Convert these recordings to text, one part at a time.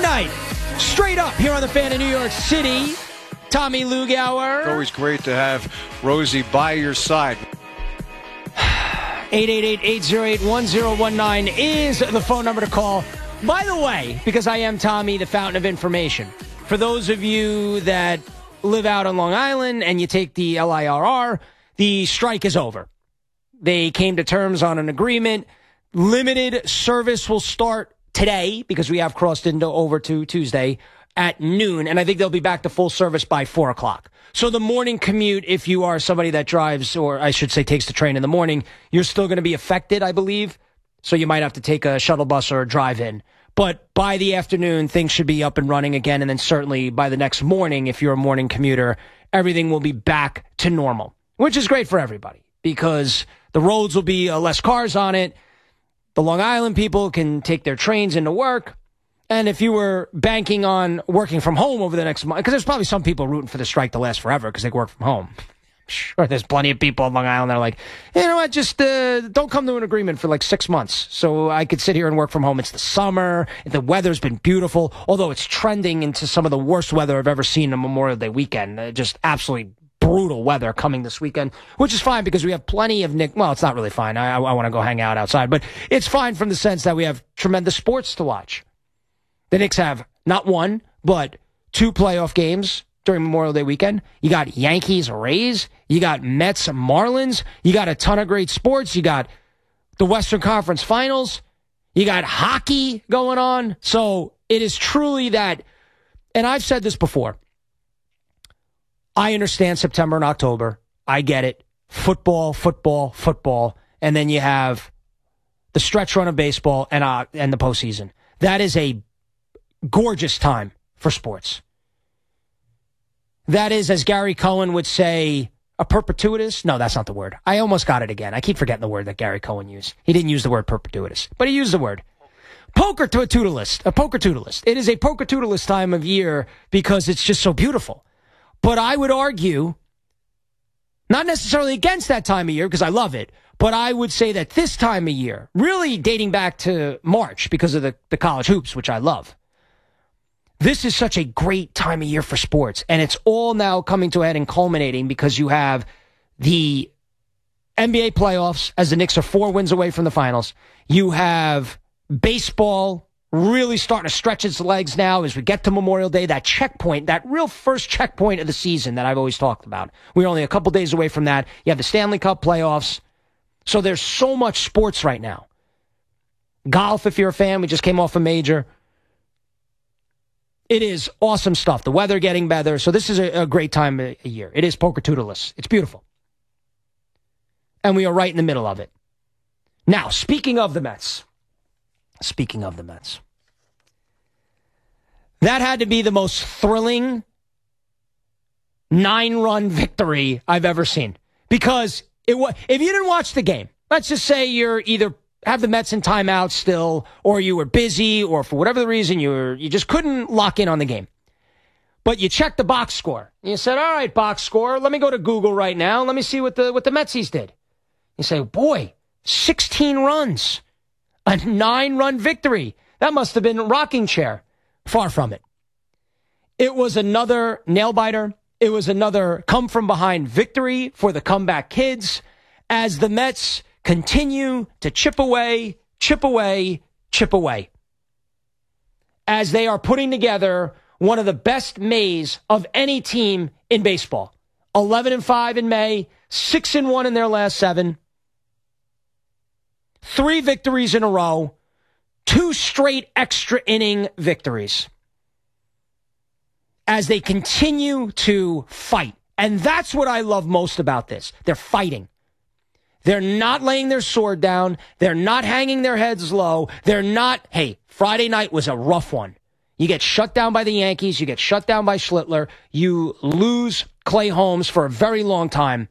night, straight up here on the Fan in New York City. Tommy Lugauer. It's always great to have Rosie by your side. 888-808-1019 is the phone number to call. By the way, because I am Tommy, the fountain of information, for those of you that live out on Long Island and you take the LIRR, the strike is over. They came to terms on an agreement. Limited service will start today because we have crossed into over to Tuesday at noon, and I think they'll be back to full service by 4 o'clock. So the morning commute, if you are somebody that drives, or I should say takes the train in the morning, you're still going to be affected, I believe. So you might have to take a shuttle bus or a drive-in. But by the afternoon, things should be up and running again, and then certainly by the next morning, if you're a morning commuter, everything will be back to normal, which is great for everybody because the roads will be less cars on it. The Long Island people can take their trains into work. And if you were banking on working from home over the next month, because there's probably some people rooting for the strike to last forever because they work from home. I'm sure there's plenty of people on Long Island that are like, you know what, just don't come to an agreement for like 6 months so I could sit here and work from home. It's the summer. The weather's been beautiful, although it's trending into some of the worst weather I've ever seen on Memorial Day weekend. Just absolutely brutal weather coming this weekend, which is fine because we have plenty of well, it's not really fine. I want to go hang out outside, but it's fine from the sense that we have tremendous sports to watch. The Knicks have not one, but 2 playoff games during Memorial Day weekend. You got Yankees, Rays. You got Mets, Marlins. You got a ton of great sports. You got the Western Conference Finals. You got hockey going on. So it is truly that, and I've said this before, I understand September and October. I get it. Football, football, football. And then you have the stretch run of baseball and the postseason. That is a gorgeous time for sports. That is, as Gary Cohen would say, a perpetuitous. No, that's not the word. I almost got it again. I keep forgetting the word that Gary Cohen used. He didn't use the word perpetuitous, but he used the word poker-toodalist. A poker-toodalist. It is a poker-toodalist time of year because it's just so beautiful. But I would argue, not necessarily against that time of year because I love it, but I would say that this time of year, really dating back to March because of the college hoops, which I love, this is such a great time of year for sports, and it's all now coming to a head and culminating because you have the NBA playoffs as the Knicks are 4 wins away from the finals. You have baseball really starting to stretch its legs now as we get to Memorial Day, that checkpoint, that real first checkpoint of the season that I've always talked about. We're only a couple days away from that. You have the Stanley Cup playoffs. So there's so much sports right now. Golf, if you're a fan, we just came off a major. It is awesome stuff. The weather getting better. So this is a great time of year. It is poker-toodalist. It's beautiful. And we are right in the middle of it. Now, speaking of the Mets. That had to be the most thrilling 9-run victory I've ever seen. Because if you didn't watch the game, let's just say you're either have the Mets in timeout still, or you were busy, or for whatever the reason, you just couldn't lock in on the game. But you checked the box score. And you said, all right, box score, let me go to Google right now. Let me see what the Metsies did. You say, boy, 16 runs. A 9-run victory. That must have been rocking chair. Far from it. It was another nail-biter. It was another come-from-behind victory for the comeback kids as the Mets continue to chip away, as they are putting together one of the best Mays of any team in baseball. 11-5 in May, 6-1 in their last 7. 3 victories in a row, 2 straight extra inning victories as they continue to fight. And that's what I love most about this. They're fighting. They're not laying their sword down. They're not hanging their heads low. They're not, hey, Friday night was a rough one. You get shut down by the Yankees. You get shut down by Schlittler. You lose Clay Holmes for a very long time.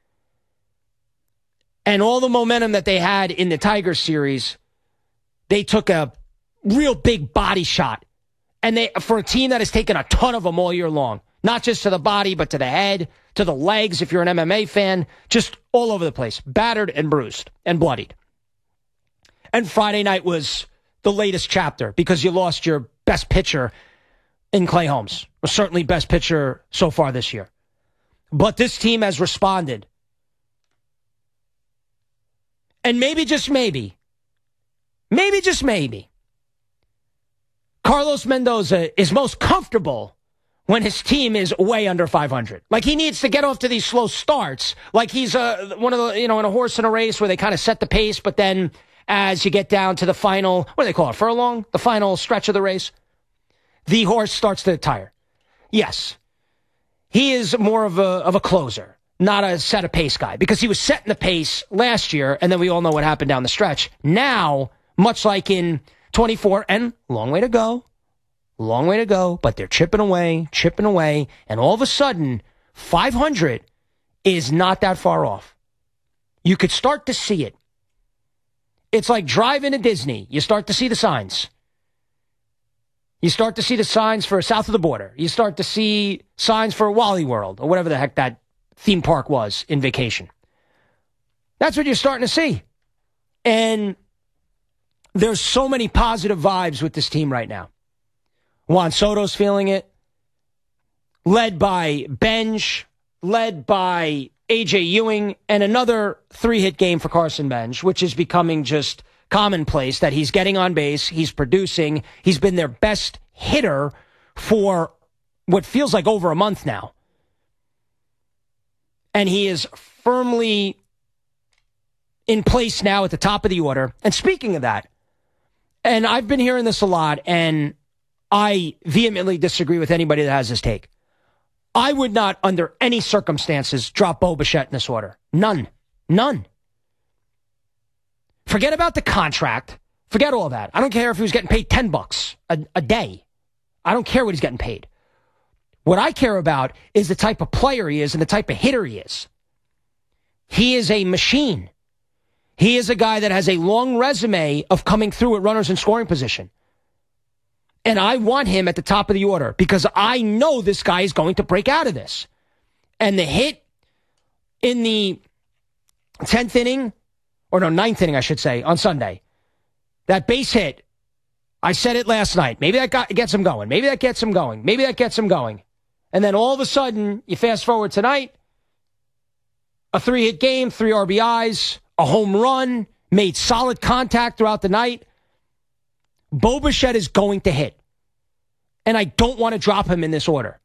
And all the momentum that they had in the Tigers series, they took a real big body shot. And for a team that has taken a ton of them all year long, not just to the body, but to the head, to the legs, if you're an MMA fan, just all over the place, battered and bruised and bloodied. And Friday night was the latest chapter because you lost your best pitcher in Clay Holmes. Or certainly best pitcher so far this year. But this team has responded. And maybe, just maybe, Carlos Mendoza is most comfortable when his team is way under 500. Like, he needs to get off to these slow starts. Like he's one of the, in a horse in a race where they kind of set the pace, but then as you get down to the final, what do they call it, furlong? The final stretch of the race, the horse starts to tire. Yes, he is more of a closer, not a set a pace guy, because he was setting the pace last year, and then we all know what happened down the stretch. Now, much like in 24, and long way to go, but they're chipping away, and all of a sudden, 500 is not that far off. You could start to see it. It's like driving to Disney. You start to see the signs. You start to see the signs for South of the Border. You start to see signs for Wally World, or whatever the heck that theme park was in Vacation. That's what you're starting to see. And there's so many positive vibes with this team right now. Juan Soto's feeling it. Led by Benj, led by A.J. Ewing, and another 3-hit game for Carson Benj, which is becoming just commonplace that he's getting on base, he's producing, he's been their best hitter for what feels like over a month now. And he is firmly in place now at the top of the order. And speaking of that, and I've been hearing this a lot, and I vehemently disagree with anybody that has this take. I would not, under any circumstances, drop Bo Bichette in this order. None. Forget about the contract. Forget all that. I don't care if he was getting paid $10 a day. I don't care what he's getting paid. What I care about is the type of player he is and the type of hitter he is. He is a machine. He is a guy that has a long resume of coming through at runners in scoring position. And I want him at the top of the order because I know this guy is going to break out of this. And the hit in the 10th inning, or no, 9th inning, I should say, on Sunday, that base hit, I said it last night. Maybe that gets him going. Maybe that gets him going. And then all of a sudden, you fast forward tonight, a 3-hit game, 3 RBIs, a home run, made solid contact throughout the night. Bo Bichette is going to hit. And I don't want to drop him in this order.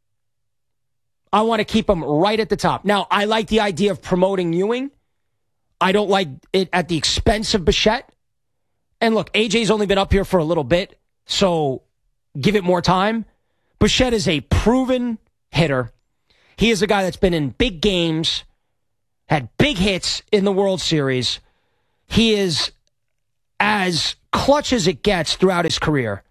I want to keep him right at the top. Now, I like the idea of promoting Ewing. I don't like it at the expense of Bichette. And look, AJ's only been up here for a little bit, so give it more time. Bichette is a proven hitter. He is a guy that's been in big games, had big hits in the World Series. He is as clutch as it gets throughout his career.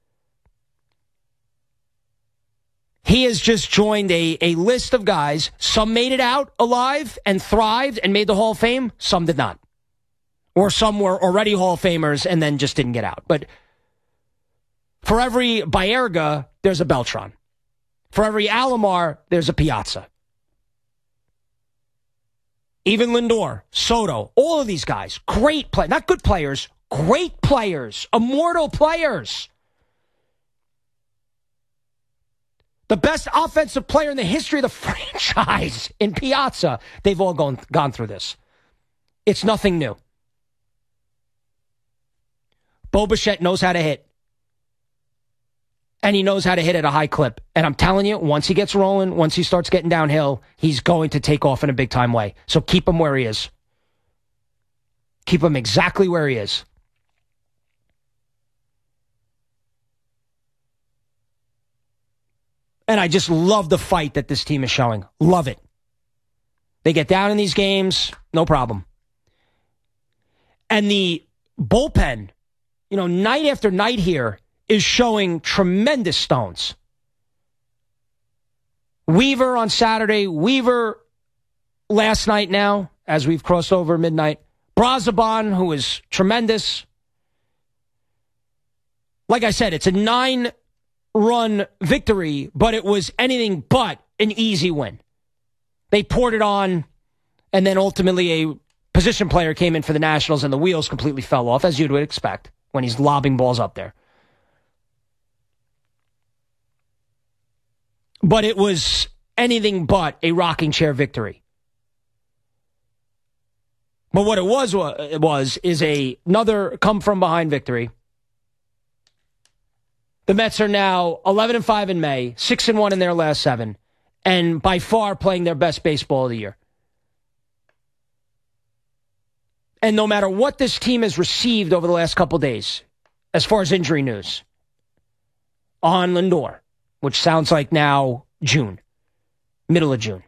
He has just joined a list of guys. Some made it out alive and thrived and made the Hall of Fame. Some did not. Or some were already Hall of Famers and then just didn't get out. But for every Baerga, there's a Beltran. For every Alomar, there's a Piazza. Even Lindor, Soto, all of these guys, great players, not good players, great players, immortal players. The best offensive player in the history of the franchise in Piazza. They've all gone through this. It's nothing new. Bo Bichette knows how to hit. And he knows how to hit at a high clip. And I'm telling you, once he gets rolling, once he starts getting downhill, he's going to take off in a big-time way. So keep him where he is. Keep him exactly where he is. And I just love the fight that this team is showing. Love it. They get down in these games, no problem. And the bullpen, night after night here, is showing tremendous stones. Weaver on Saturday, Weaver last night now, as we've crossed over midnight. Brazoban, who is tremendous. Like I said, it's a 9-run victory, but it was anything but an easy win. They poured it on, and then ultimately a position player came in for the Nationals, and the wheels completely fell off, as you would expect when he's lobbing balls up there. But it was anything but a rocking chair victory. But what it was another come-from-behind victory. The Mets are now 11-5 in May, 6-1 in their last 7, and by far playing their best baseball of the year. And no matter what this team has received over the last couple days, as far as injury news, on Lindor, which sounds like now June, middle of June.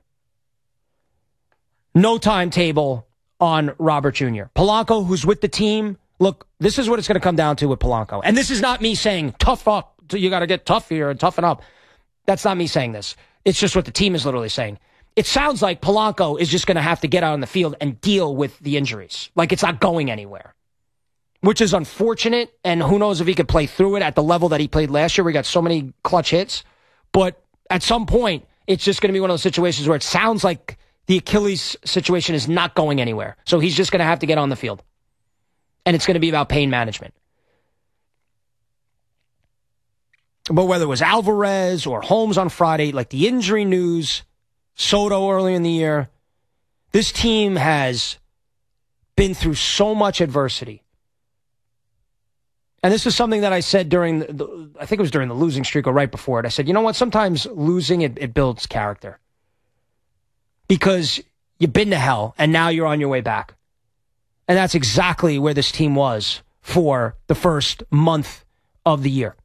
No timetable on Robert Jr. Polanco, who's with the team, look, this is what it's going to come down to with Polanco. And this is not me saying, tough up, you got to get tough here and toughen up. That's not me saying this. It's just what the team is literally saying. It sounds like Polanco is just going to have to get out on the field and deal with the injuries. Like it's not going anywhere, which is unfortunate. And who knows if he could play through it at the level that he played last year where he got so many clutch hits. But at some point, it's just going to be one of those situations where it sounds like the Achilles situation is not going anywhere. So he's just going to have to get on the field. And it's going to be about pain management. But whether it was Alvarez or Holmes on Friday, like the injury news, Soto early in the year, this team has been through so much adversity. And this is something that I said during I think it was during the losing streak or right before it. I said, you know what? Sometimes losing, it builds character. Because you've been to hell, and now you're on your way back. And that's exactly where this team was for the first month of the year.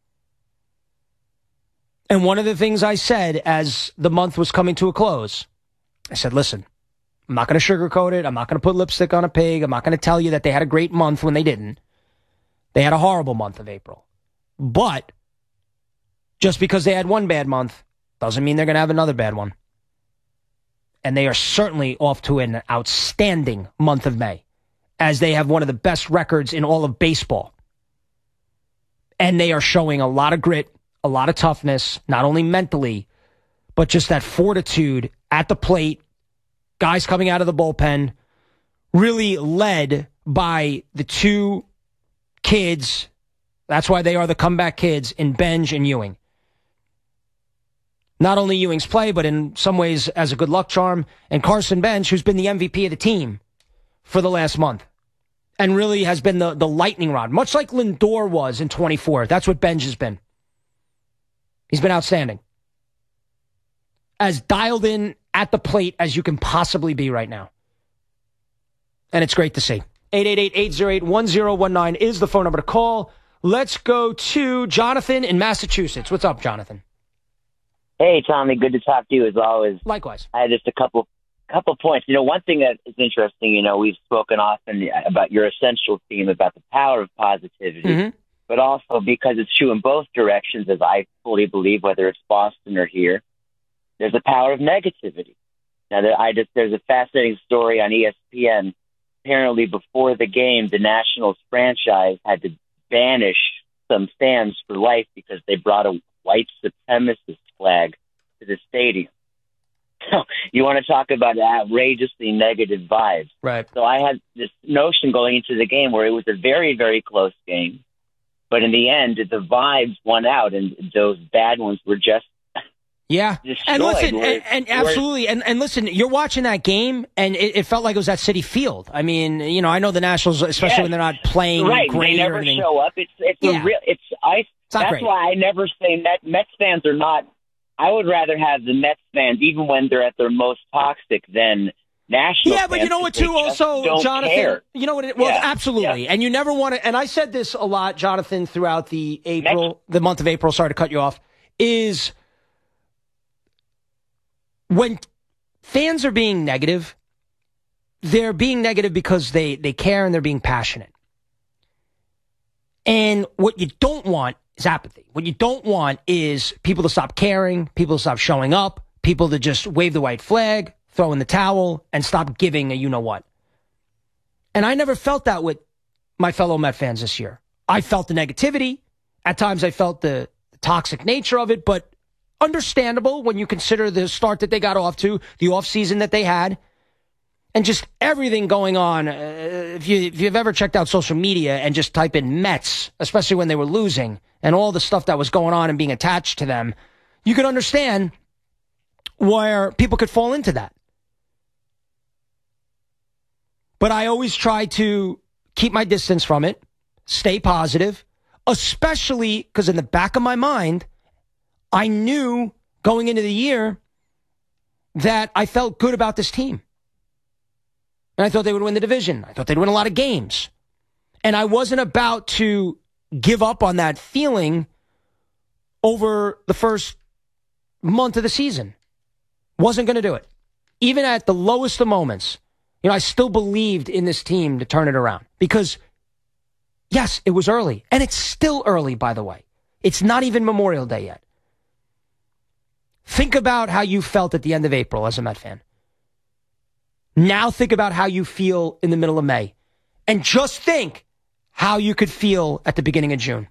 And one of the things I said as the month was coming to a close, I said, listen, I'm not going to sugarcoat it. I'm not going to put lipstick on a pig. I'm not going to tell you that they had a great month when they didn't. They had a horrible month of April. But just because they had one bad month doesn't mean they're going to have another bad one. And they are certainly off to an outstanding month of May, as they have one of the best records in all of baseball. And they are showing a lot of grit, a lot of toughness, not only mentally, but just that fortitude at the plate, guys coming out of the bullpen, really led by the two kids. That's why they are the comeback kids in Benj and Ewing. Not only Ewing's play, but in some ways as a good luck charm. And Carson Bench, who's been the MVP of the team for the last month. And really has been the lightning rod. Much like Lindor was in 24. That's what Benj has been. He's been outstanding. As dialed in at the plate as you can possibly be right now. And it's great to see. 888-808-1019 is the phone number to call. Let's go to Jonathan in Massachusetts. What's up, Jonathan? Hey, Tommy. Good to talk to you as always. Likewise. I had just a couple points. One thing that is interesting, we've spoken often about your essential theme about the power of positivity, but also because it's true in both directions, as I fully believe, whether it's Boston or here, there's a power of negativity. Now, there's a fascinating story on ESPN. Apparently, before the game, the Nationals franchise had to banish some fans for life because they brought a white supremacist flag to the stadium. So you want to talk about outrageously negative vibes. Right. So I had this notion going into the game where it was a very, very close game. But in the end, the vibes won out, and those bad ones were just destroyed. And listen, and absolutely, and listen, you're watching that game, and it felt like it was at Citi Field. I mean, I know the Nationals, especially when they're not playing right. great They never or anything. show up. That's great. why I never say Mets fans are not. I would rather have the Mets fans, even when they're at their most toxic, than National fans. Yeah, but you know what, too, also, Jonathan? Care. You know what? Absolutely. Yeah. And you never want to, and I said this a lot, Jonathan, throughout the month of April, sorry to cut you off, is when fans are being negative, they're being negative because they care and they're being passionate. And what you don't want is apathy. What you don't want is people to stop caring, people to stop showing up, people to just wave the white flag, throw in the towel, and stop giving a you-know-what. And I never felt that with my fellow Met fans this year. I felt the negativity. At times I felt the toxic nature of it, but understandable when you consider the start that they got off to, the offseason that they had, and just everything going on. If you've ever checked out social media and just type in Mets, especially when they were losing, and all the stuff that was going on and being attached to them, you could understand where people could fall into that. But I always try to keep my distance from it, stay positive, especially because in the back of my mind, I knew going into the year that I felt good about this team. And I thought they would win the division. I thought they'd win a lot of games. And I wasn't about to give up on that feeling over the first month of the season. Wasn't going to do it. Even at the lowest of moments, I still believed in this team to turn it around. Because, yes, it was early. And it's still early, by the way. It's not even Memorial Day yet. Think about how you felt at the end of April as a Met fan. Now think about how you feel in the middle of May. And just think how you could feel at the beginning of June.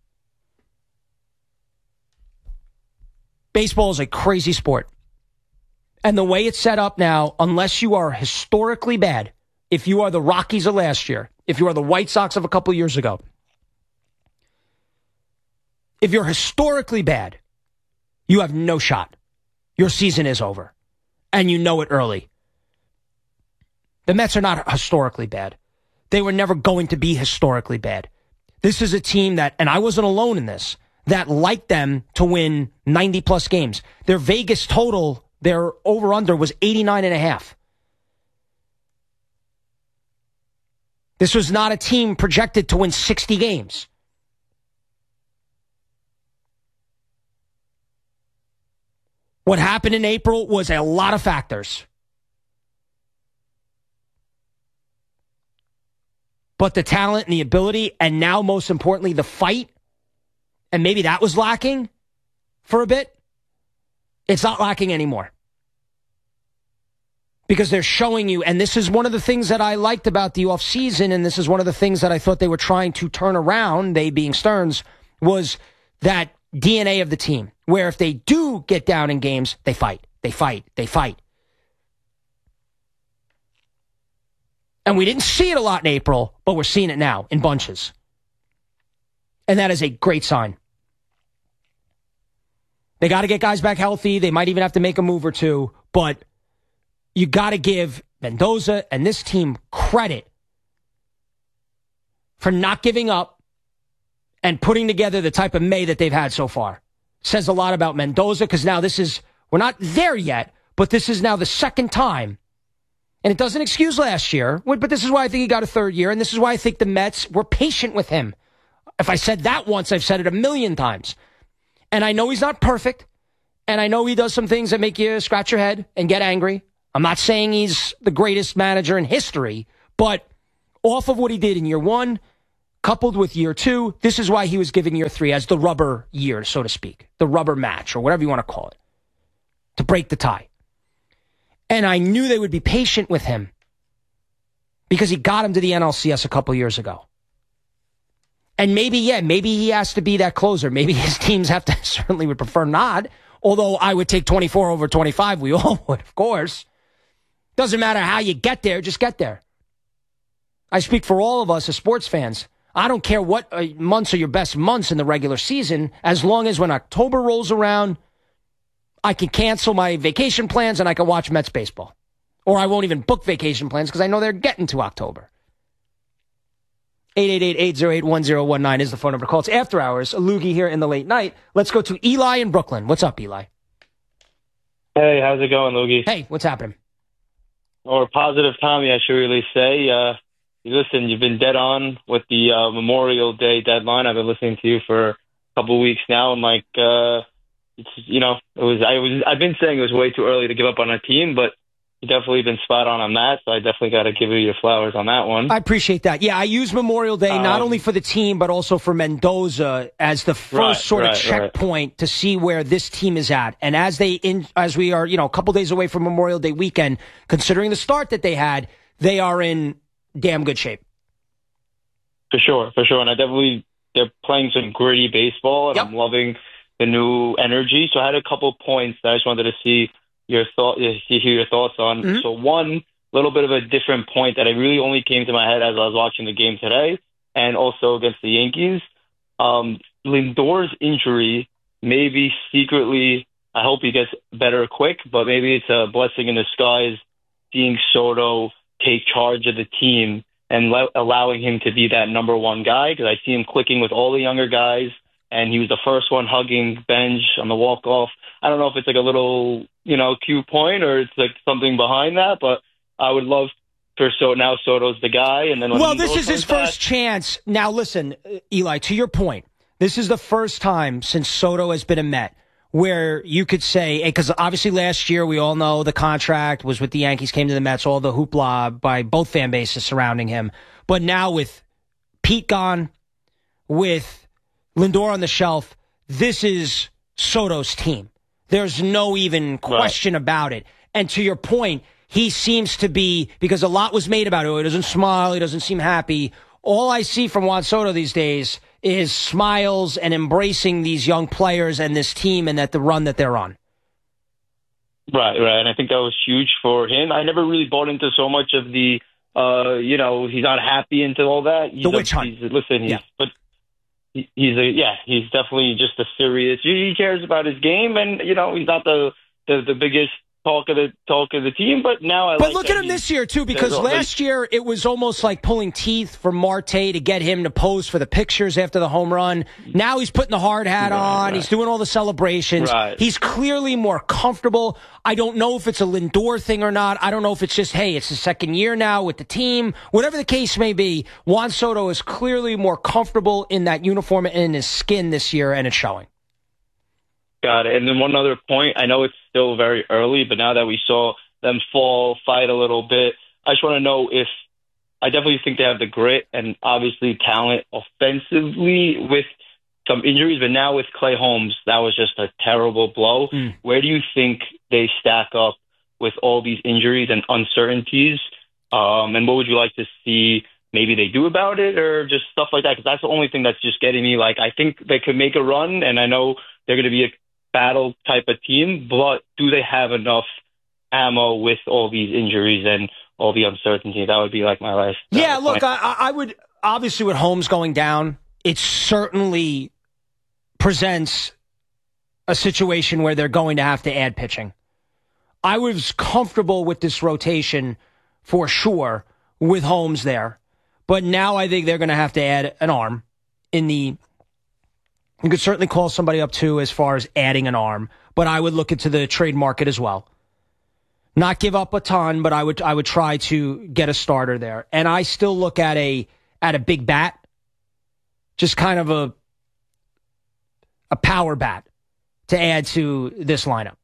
Baseball is a crazy sport. And the way it's set up now, unless you are historically bad, if you are the Rockies of last year, if you are the White Sox of a couple years ago, if you're historically bad, you have no shot. Your season is over. And you know it early. The Mets are not historically bad. They were never going to be historically bad. This is a team that, and I wasn't alone in this, that liked them to win 90-plus games. Their Vegas total, their over-under was 89.5. This was not a team projected to win 60 games. What happened in April was a lot of factors. But the talent and the ability, and now most importantly, the fight, and maybe that was lacking for a bit, it's not lacking anymore. Because they're showing you, and this is one of the things that I liked about the offseason, and this is one of the things that I thought they were trying to turn around, they being Stearns, was that DNA of the team, where if they do get down in games, they fight, they fight, they fight. And we didn't see it a lot in April, but we're seeing it now in bunches. And that is a great sign. They got to get guys back healthy. They might even have to make a move or two, but you got to give Mendoza and this team credit for not giving up and putting together the type of May that they've had so far. Says a lot about Mendoza, because now we're not there yet, but this is now the second time. And it doesn't excuse last year, but this is why I think he got a third year, and this is why I think the Mets were patient with him. If I said that once, I've said it a million times. And I know he's not perfect, and I know he does some things that make you scratch your head and get angry. I'm not saying he's the greatest manager in history, but off of what he did in year one, coupled with year two, this is why he was given year three as the rubber year, so to speak, the rubber match, or whatever you want to call it, to break the tie. And I knew they would be patient with him because he got him to the NLCS a couple years ago. And maybe he has to be that closer. Maybe his teams have to, certainly would prefer not, although I would take 24 over 25. We all would, of course. Doesn't matter how you get there, just get there. I speak for all of us as sports fans. I don't care what months are your best months in the regular season, as long as when October rolls around, I can cancel my vacation plans and I can watch Mets baseball. Or I won't even book vacation plans because I know they're getting to October. 888-808-1019 is the phone number. Call. It's After Hours. A loogie here in the late night. Let's go to Eli in Brooklyn. What's up, Eli? Hey, how's it going, Loogie? Hey, what's happening? Or positive Tommy, I should really say. Listen, you've been dead on with the Memorial Day deadline. I've been listening to you for a couple weeks now. I'm like, I've been saying it was way too early to give up on a team, but you definitely been spot on that. So I definitely got to give you your flowers on that one. I appreciate that. Yeah, I use Memorial Day not only for the team, but also for Mendoza as the first checkpoint to see where this team is at. And as we are, a couple days away from Memorial Day weekend, considering the start that they had, they are in damn good shape. For sure. And they're playing some gritty baseball, and I'm loving the new energy. So I had a couple points that I just wanted to see hear your thoughts on. Mm-hmm. So one, little bit of a different point that I really only came to my head as I was watching the game today, and also against the Yankees. Lindor's injury maybe secretly, I hope he gets better quick, but maybe it's a blessing in disguise seeing Soto take charge of the team and allowing him to be that number one guy, because I see him clicking with all the younger guys, and he was the first one hugging Benj on the walk-off. I don't know if it's like a little, cute point or it's like something behind that, but I would love for now Soto's the guy. And then this is his first chance. Now, listen, Eli, to your point, this is the first time since Soto has been a Met where you could say, because obviously last year we all know the contract was with the Yankees, came to the Mets, all the hoopla by both fan bases surrounding him. But now with Pete gone, with Lindor on the shelf, this is Soto's team. There's no even question about it. And to your point, he seems to be, because a lot was made about it, he doesn't smile, he doesn't seem happy. All I see from Juan Soto these days is smiles and embracing these young players and this team and that the run that they're on. Right. And I think that was huge for him. I never really bought into so much of the, he's not happy into all that. The witch hunt. He's definitely just a serious. He cares about his game, and he's not the biggest talk of the team. But now But look at him this year too, because last year it was almost like pulling teeth for Marte to get him to pose for the pictures after the home run. Now he's putting the hard hat on. He's doing all the celebrations. Right. He's clearly more comfortable. I don't know if it's a Lindor thing or not. I don't know if it's just, hey, it's the second year now with the team. Whatever the case may be, Juan Soto is clearly more comfortable in that uniform and in his skin this year, and it's showing. Got it. And then one other point, I know it's still very early, but now that we saw them fight a little bit, I just want to know if I definitely think they have the grit and obviously talent offensively with some injuries, but now with Clay Holmes, that was just a terrible blow. Where do you think they stack up with all these injuries and uncertainties? And what would you like to see maybe they do about it or just stuff like that? Because that's the only thing that's just getting me. Like, I think they could make a run, and I know they're going to be a battle type of team, but do they have enough ammo with all these injuries and all the uncertainty? That would be like my last. Yeah, look, I would, obviously with Holmes going down, it certainly presents a situation where they're going to have to add pitching. I was comfortable with this rotation for sure with Holmes there, but now I think they're going to have to add an arm in the. You could certainly call somebody up too as far as adding an arm, but I would look into the trade market as well. Not give up a ton, but I would try to get a starter there. And I still look at a big bat, just kind of a power bat to add to this lineup.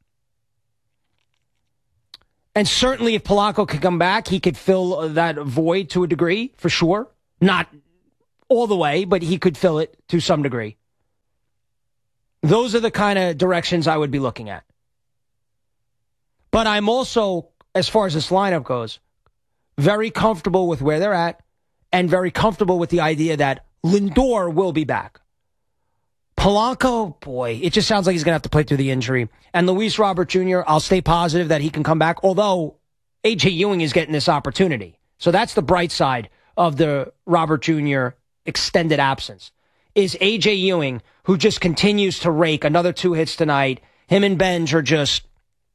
And certainly if Polanco could come back, he could fill that void to a degree, for sure. Not all the way, but he could fill it to some degree. Those are the kind of directions I would be looking at. But I'm also, as far as this lineup goes, very comfortable with where they're at and very comfortable with the idea that Lindor will be back. Polanco, boy, it just sounds like he's going to have to play through the injury. And Luis Robert Jr., I'll stay positive that he can come back, although A.J. Ewing is getting this opportunity. So that's the bright side of the Robert Jr. extended absence, is A.J. Ewing, who just continues to rake another 2 hits tonight. Him and Benj are just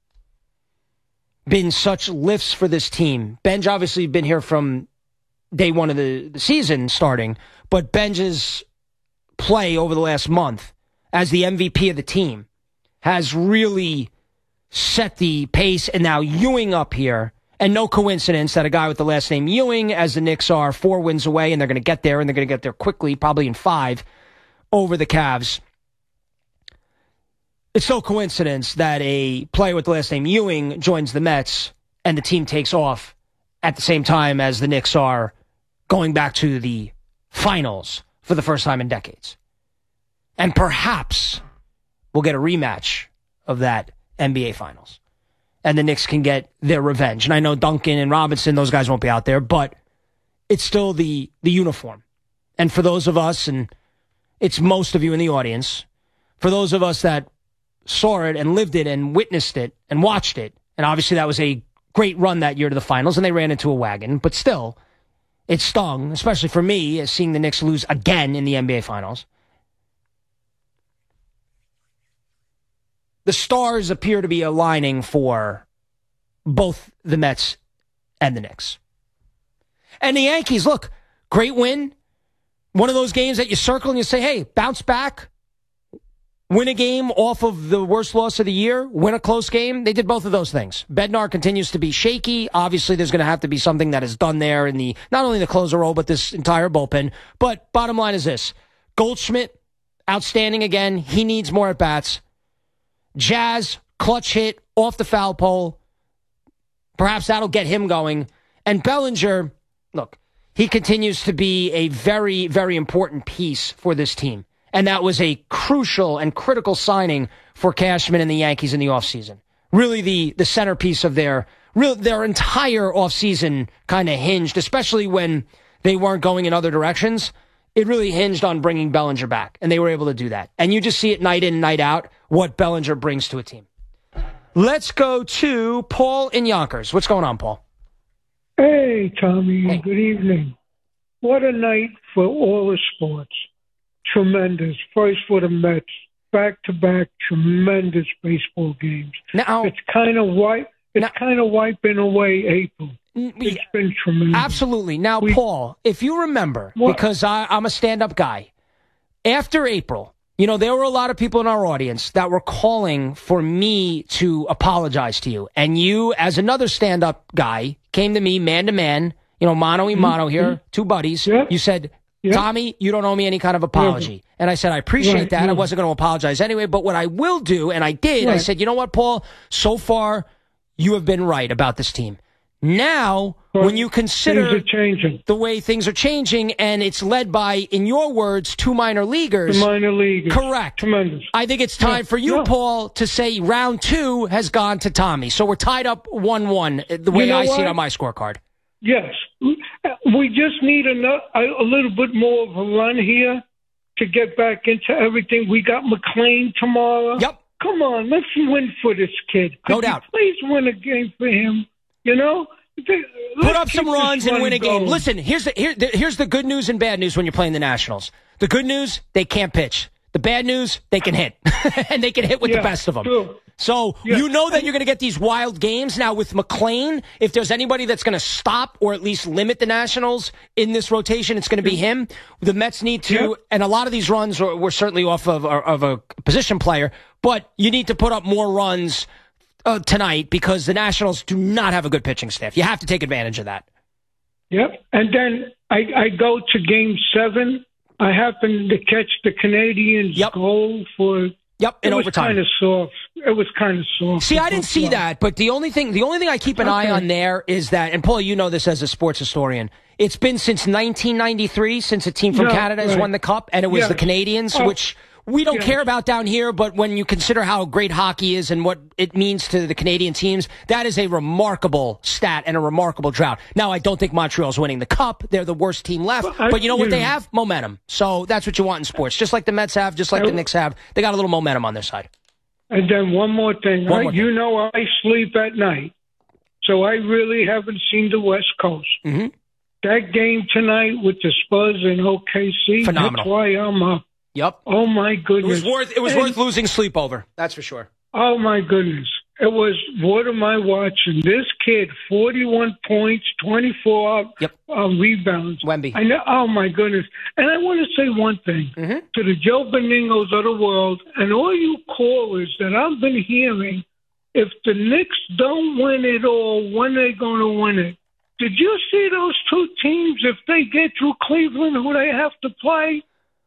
been such lifts for this team. Benj obviously been here from day one of the season starting, but Benj's play over the last month as the MVP of the team has really set the pace. And now Ewing up here, and no coincidence that a guy with the last name Ewing, as the Knicks are 4 wins away, and they're going to get there, and they're going to get there quickly, probably in 5, over the Cavs. It's no coincidence that a player with the last name Ewing joins the Mets and the team takes off at the same time as the Knicks are going back to the finals for the first time in decades. And perhaps we'll get a rematch of that NBA Finals. And the Knicks can get their revenge. And I know Duncan and Robinson, those guys won't be out there, but it's still the uniform. And for those of us, and it's most of you in the audience, for those of us that saw it and lived it and witnessed it and watched it, and obviously that was a great run that year to the finals, and they ran into a wagon, but still, it stung, especially for me, as seeing the Knicks lose again in the NBA Finals. The stars appear to be aligning for both the Mets and the Knicks. And the Yankees, look, great win. One of those games that you circle and you say, hey, bounce back. Win a game off of the worst loss of the year. Win a close game. They did both of those things. Bednar continues to be shaky. Obviously, there's going to have to be something that is done there in the not only the closer role, but this entire bullpen. But bottom line is this. Goldschmidt, outstanding again. He needs more at-bats. Jazz, clutch hit off the foul pole. Perhaps that'll get him going. And Bellinger, look, he continues to be a very, very important piece for this team. And that was a crucial and critical signing for Cashman and the Yankees in the offseason. Really the centerpiece of their entire offseason kind of hinged, especially when they weren't going in other directions. It really hinged on bringing Bellinger back, and they were able to do that. And you just see it night in, night out, what Bellinger brings to a team. Let's go to Paul in Yonkers. What's going on, Paul? Hey, Tommy. Hey. Good evening. What a night for all the sports. Tremendous. First for the Mets. Back-to-back tremendous baseball games. Now, It's kind of wiping away April. It's been tremendous. Absolutely. Now, Paul, if you remember, because I'm a stand-up guy, after April, there were a lot of people in our audience that were calling for me to apologize to you. And you, as another stand-up guy, came to me man-to-man, mano-y-mano here, two buddies. Yeah. You said, Yeah. Tommy, you don't owe me any kind of apology. Yeah. And I said, I appreciate that. Yeah. I wasn't going to apologize anyway. But what I will do, and I did, I said, you know what, Paul? So far, you have been right about this team. Now, when you consider things are changing. The way things are changing, and it's led by, in your words, two minor leaguers. The minor leaguers. Correct. Tremendous. I think it's time for you, Paul, to say round 2 has gone to Tommy. So we're tied up 1-1, the way I see it on my scorecard. Yes. We just need a little bit more of a run here to get back into everything. We got McClain tomorrow. Yep. Come on, let's win for this kid. No doubt. Please win a game for him. Put up some runs and win a game. Listen, here's the good news and bad news when you're playing the Nationals. The good news, they can't pitch. The bad news, they can hit. And they can hit with the best of them. True. So you know that you're going to get these wild games. Now with McClain, if there's anybody that's going to stop or at least limit the Nationals in this rotation, it's going to be him. The Mets need to, and a lot of these runs were certainly off of a position player, but you need to put up more runs tonight because the Nationals do not have a good pitching staff. You have to take advantage of that. Yep. And then I go to Game 7. I happened to catch the Canadians goal for. Yep, in overtime. It was kind of soft. See, I didn't see that, but the only thing I keep an eye on there is that, and Paul, you know this as a sports historian, it's been since 1993 since a team from Canada has won the Cup, and it was the Canadians, which we don't care about down here, but when you consider how great hockey is and what it means to the Canadian teams, that is a remarkable stat and a remarkable drought. Now, I don't think Montreal's winning the Cup. They're the worst team left. But you know what they have? Momentum. So that's what you want in sports. Just like the Mets have, just like the Knicks have. They got a little momentum on their side. And then one more thing. You know I sleep at night, so I really haven't seen the West Coast. Mm-hmm. That game tonight with the Spurs and OKC, phenomenal. That's why I'm up. Yep. Oh, my goodness. It was worth losing sleep over. That's for sure. Oh, my goodness. It was, what am I watching? This kid, 41 points, 24 rebounds. Wemby. I know. Oh, my goodness. And I want to say one thing to the Joe Benignos of the world and all you callers that I've been hearing, if the Knicks don't win it all, when are they going to win it? Did you see those two teams, if they get through Cleveland, who they have to play?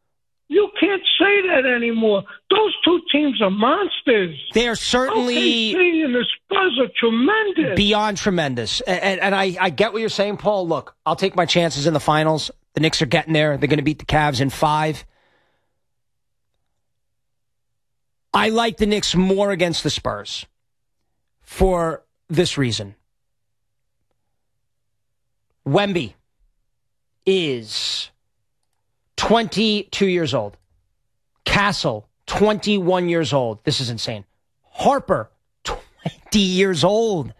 You can't say that anymore. Those two teams are monsters. They are certainly OKC and the Spurs are tremendous. Beyond tremendous. And I get what you're saying, Paul. Look, I'll take my chances in the finals. The Knicks are getting there. They're going to beat the Cavs in 5. I like the Knicks more against the Spurs for this reason. Wemby is 22 years old. Castle, 21 years old. This is insane. Harper, 20 years old.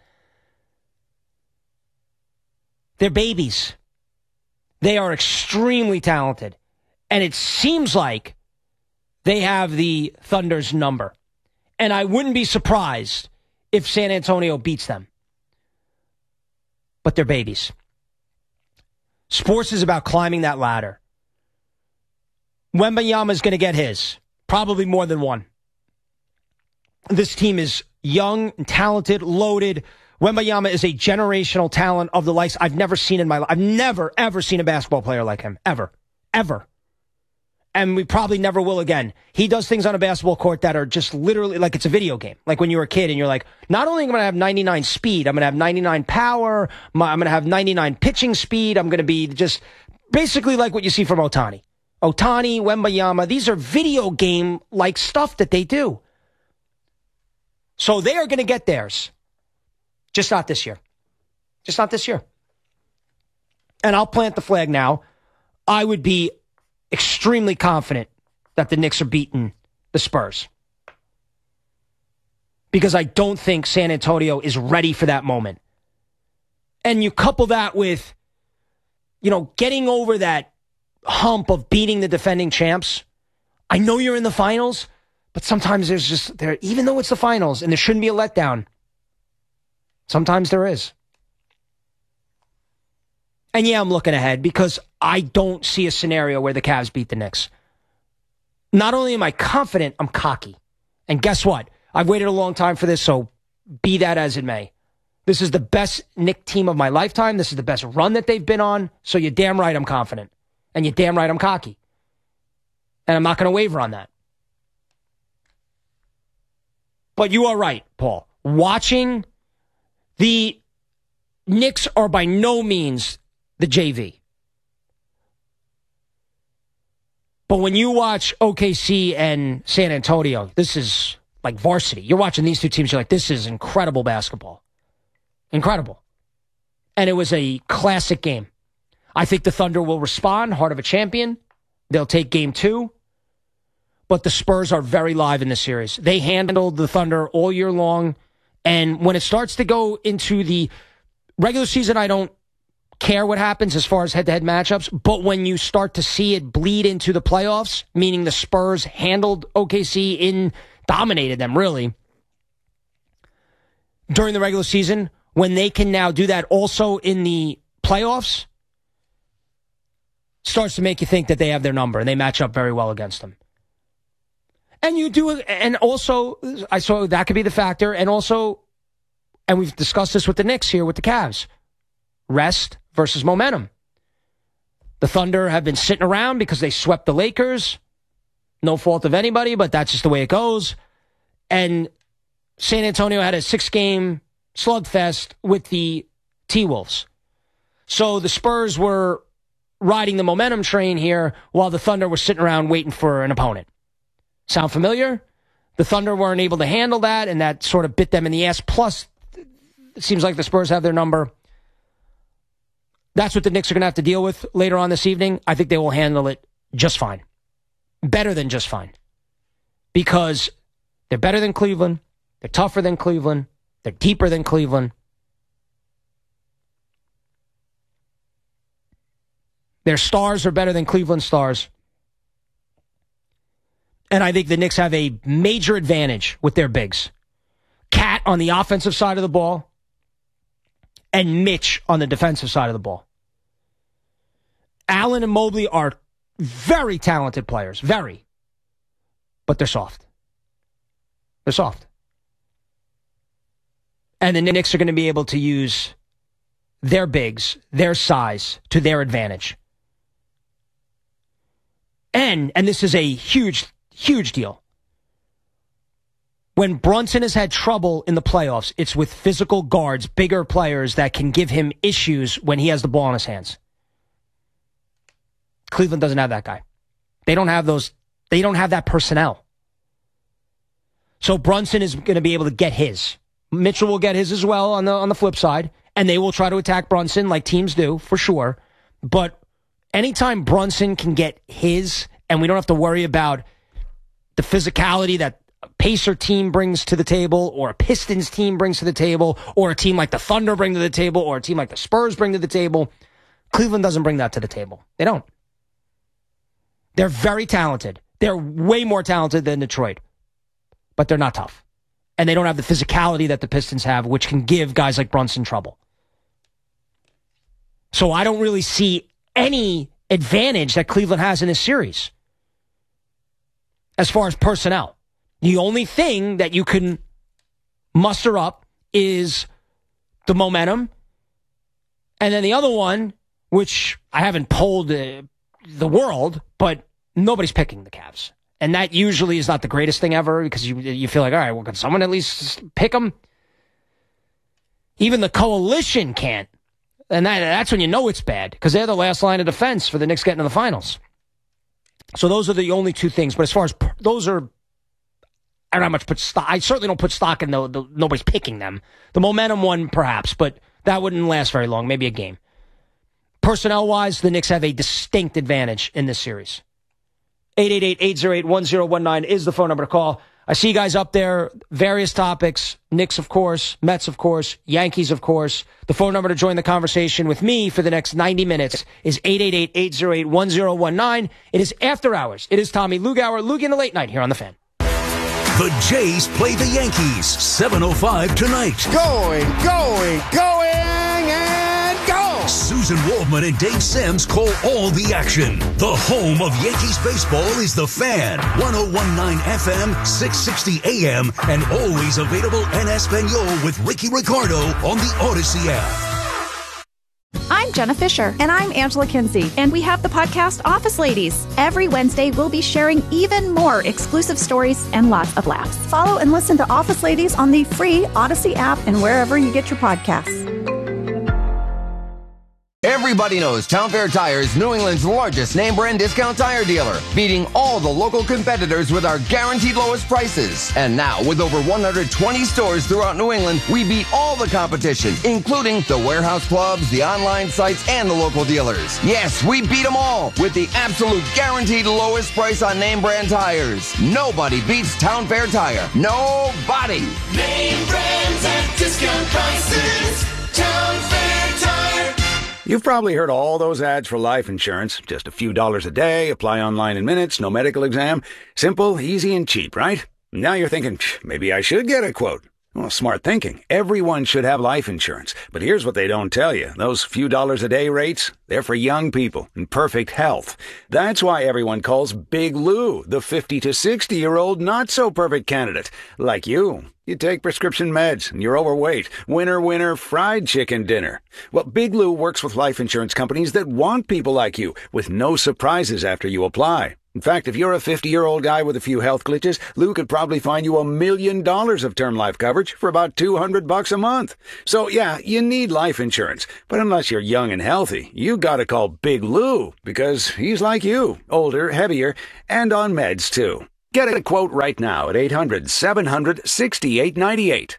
They're babies. They are extremely talented. And it seems like they have the Thunder's number. And I wouldn't be surprised if San Antonio beats them. But they're babies. Sports is about climbing that ladder. Wembanyama is going to get his. Probably more than one. This team is young, and talented, loaded. Wembanyama is a generational talent of the likes I've never seen in my life. I've never, ever seen a basketball player like him. Ever. Ever. And we probably never will again. He does things on a basketball court that are just literally like it's a video game. Like when you were a kid and you're like, not only am I going to have 99 speed, I'm going to have 99 power, I'm going to have 99 pitching speed, I'm going to be just basically like what you see from Ohtani. Ohtani, Wembanyama, these are video game-like stuff that they do. So they are going to get theirs. Just not this year. Just not this year. And I'll plant the flag now. I would be extremely confident that the Knicks are beating the Spurs. Because I don't think San Antonio is ready for that moment. And you couple that with, getting over that hump of beating the defending champs. I know you're in the finals, but sometimes even though it's the finals and there shouldn't be a letdown, sometimes there is. And yeah, I'm looking ahead because I don't see a scenario where the Cavs beat the Knicks. Not only am I confident, I'm cocky. And guess what? I've waited a long time for this, so be that as it may. This is the best Knicks team of my lifetime. This is the best run that they've been on. So you're damn right I'm confident. And you're damn right I'm cocky. And I'm not going to waver on that. But you are right, Paul. Watching the Knicks are by no means the JV. But when you watch OKC and San Antonio, this is like varsity. You're watching these two teams, you're like, this is incredible basketball. Incredible. And it was a classic game. I think the Thunder will respond, heart of a champion. They'll take game 2. But the Spurs are very live in this series. They handled the Thunder all year long. And when it starts to go into the regular season, I don't care what happens as far as head-to-head matchups. But when you start to see it bleed into the playoffs, meaning the Spurs handled OKC dominated them, really, during the regular season, when they can now do that also in the playoffs, starts to make you think that they have their number and they match up very well against them. And you do, and also, I saw that could be the factor, and also, and we've discussed this with the Knicks here with the Cavs, rest versus momentum. The Thunder have been sitting around because they swept the Lakers. No fault of anybody, but that's just the way it goes. And San Antonio had a 6-game slugfest with the T-Wolves. So the Spurs were riding the momentum train here while the Thunder were sitting around waiting for an opponent. Sound familiar? The Thunder weren't able to handle that, and that sort of bit them in the ass. Plus, it seems like the Spurs have their number. That's what the Knicks are going to have to deal with later on this evening. I think they will handle it just fine. Better than just fine. Because they're better than Cleveland. They're tougher than Cleveland. They're deeper than Cleveland. Their stars are better than Cleveland stars. And I think the Knicks have a major advantage with their bigs. Cat on the offensive side of the ball and Mitch on the defensive side of the ball. Allen and Mobley are very talented players. Very. But they're soft. They're soft. And the Knicks are going to be able to use their bigs, their size, to their advantage. And this is a huge, huge deal. When Brunson has had trouble in the playoffs, it's with physical guards, bigger players that can give him issues when he has the ball in his hands. Cleveland doesn't have that guy. They don't have those. They don't have that personnel. So Brunson is going to be able to get his. Mitchell will get his as well on the flip side, and they will try to attack Brunson like teams do, for sure. But anytime Brunson can get his, and we don't have to worry about the physicality that a Pacer team brings to the table, or a Pistons team brings to the table, or a team like the Thunder bring to the table, or a team like the Spurs bring to the table, Cleveland doesn't bring that to the table. They don't. They're very talented. They're way more talented than Detroit. but they're not tough. And they don't have the physicality that the Pistons have, which can give guys like Brunson trouble. So I don't really see any advantage that Cleveland has in this series as far as personnel. The only thing that you can muster up is the momentum. And then the other one, which I haven't polled the world, but nobody's picking the Cavs. And that usually is not the greatest thing ever because you feel like, all right, well, can someone at least pick them? Even the coalition can't. And that's when you know it's bad because they're the last line of defense for the Knicks getting to the finals. So those are the only two things. But as far as those are, I don't know how much put stock. I certainly don't put stock in the nobody's picking them. The momentum one, perhaps, but that wouldn't last very long, maybe a game. Personnel-wise, the Knicks have a distinct advantage in this series. 888-808-1019 is the phone number to call. I see you guys up there, various topics, Knicks, of course, Mets, of course, Yankees, of course. The phone number to join the conversation with me for the next 90 minutes is 888-808-1019. It is After Hours. It is Tommy Lugauer, Loogie in the Late Night here on The Fan. The Jays play the Yankees, 7:05 tonight. Going, and go! Susan Waldman and Dave Sims call all the action. The home of Yankees baseball is The Fan, 101.9 FM, 660 AM, and always available en Espanol with Ricky Ricardo on the Odyssey app. I'm Jenna Fisher. And I'm Angela Kinsey. And we have the podcast Office Ladies. Every Wednesday, we'll be sharing even more exclusive stories and lots of laughs. Follow and listen to Office Ladies on the free Odyssey app and wherever you get your podcasts. Everybody knows Town Fair Tire is New England's largest name brand discount tire dealer, beating all the local competitors with our guaranteed lowest prices. And now, with over 120 stores throughout New England, we beat all the competition, including the warehouse clubs, the online sites, and the local dealers. Yes, we beat them all with the absolute guaranteed lowest price on name brand tires. Nobody beats Town Fair Tire. Nobody. Name brands at discount prices. Town Fair Tire. You've probably heard all those ads for life insurance. Just a few dollars a day, apply online in minutes, no medical exam. Simple, easy, and cheap, right? Now you're thinking, maybe I should get a quote. Well, smart thinking. Everyone should have life insurance. But here's what they don't tell you. Those few dollars a day rates, they're for young people in perfect health. That's why everyone calls Big Lou the 50 to 60-year-old not-so-perfect candidate. Like you. You take prescription meds, and you're overweight. Winner, fried chicken dinner. Well, Big Lou works with life insurance companies that want people like you, with no surprises after you apply. In fact, if you're a 50-year-old guy with a few health glitches, Lou could probably find you $1 million of term life coverage for about $200 a month. So, yeah, you need life insurance. But unless you're young and healthy, you gotta call Big Lou, because he's like you, older, heavier, and on meds, too. Get a quote right now at 800-700-6898,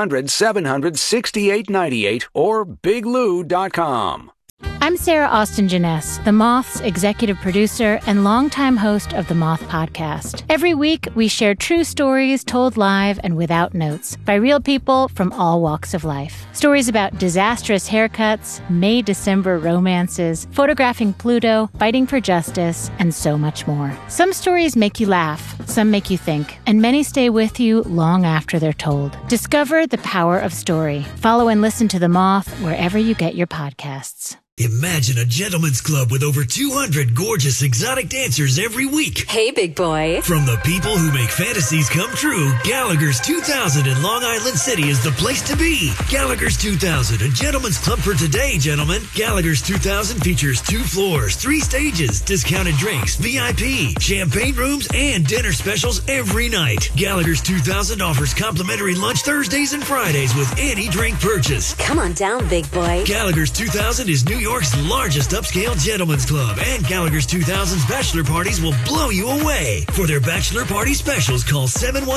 800-700-6898, or biglou.com. I'm Sarah Austin Janess, The Moth's executive producer and longtime host of The Moth Podcast. Every week, we share true stories told live and without notes by real people from all walks of life. Stories about disastrous haircuts, May-December romances, photographing Pluto, fighting for justice, and so much more. Some stories make you laugh, some make you think, and many stay with you long after they're told. Discover the power of story. Follow and listen to The Moth wherever you get your podcasts. Imagine a gentleman's club with over 200 gorgeous exotic dancers every week. Hey, big boy. From the people who make fantasies come true, Gallagher's 2000 in Long Island City is the place to be. Gallagher's 2000, a gentleman's club for today, gentlemen. Gallagher's 2000 features 2 floors, 3 stages, discounted drinks, VIP, champagne rooms, and dinner specials every night. Gallagher's 2000 offers complimentary lunch Thursdays and Fridays with any drink purchase. Come on down, big boy. Gallagher's 2000 is New York's largest upscale gentleman's club, and Gallagher's 2000's bachelor parties will blow you away. For their bachelor party specials, call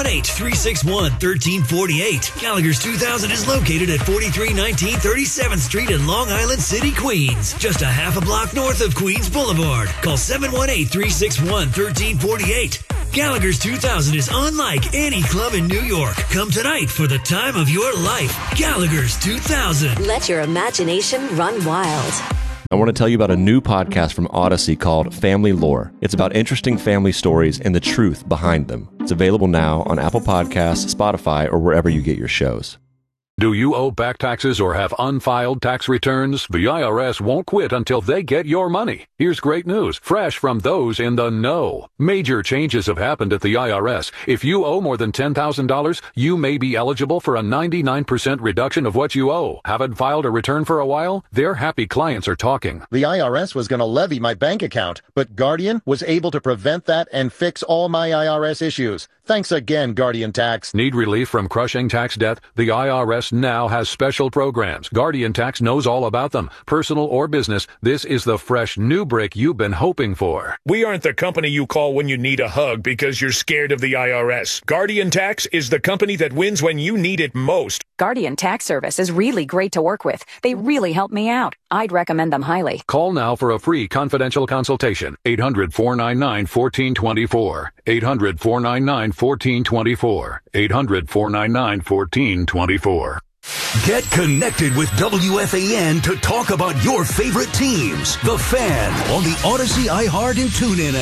718-361-1348. Gallagher's 2000 is located at 4319 37th Street in Long Island City, Queens, just a half a block north of Queens Boulevard. Call 718-361-1348. Gallagher's 2000 is unlike any club in New York. Come tonight for the time of your life. Gallagher's 2000. Let your imagination run wild. I want to tell you about a new podcast from Odyssey called Family Lore. It's about interesting family stories and the truth behind them. It's available now on Apple Podcasts, Spotify, or wherever you get your shows. Do you owe back taxes or have unfiled tax returns? The IRS won't quit until they get your money. Here's great news, fresh from those in the know. Major changes have happened at the IRS. If you owe more than $10,000, you may be eligible for a 99% reduction of what you owe. Haven't filed a return for a while? Their happy clients are talking. The IRS was going to levy my bank account, but Guardian was able to prevent that and fix all my IRS issues. Thanks again, Guardian Tax. Need relief from crushing tax debt? The IRS now has special programs. Guardian Tax knows all about them. Personal or business, this is the fresh new break you've been hoping for. We aren't the company you call when you need a hug because you're scared of the IRS. Guardian Tax is the company that wins when you need it most. Guardian Tax Service is really great to work with. They really help me out. I'd recommend them highly. Call now for a free confidential consultation. 800-499-1424. 800-499-1424. 800-499-1424. Get connected with WFAN to talk about your favorite teams. The Fan on the Odyssey, iHeart, and TuneIn app.